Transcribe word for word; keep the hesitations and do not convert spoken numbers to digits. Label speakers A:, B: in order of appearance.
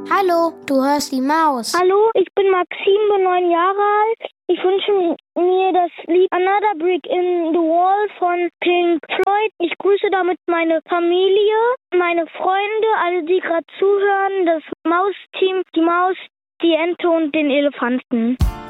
A: Hallo, du hörst die Maus.
B: Hallo, ich bin Maxim, bin neun Jahre alt. Ich wünsche mir das Lied Another Brick in the Wall von Pink Floyd. Ich grüße damit meine Familie, meine Freunde, alle die gerade zuhören, das Mausteam, die Maus, die Ente und den Elefanten.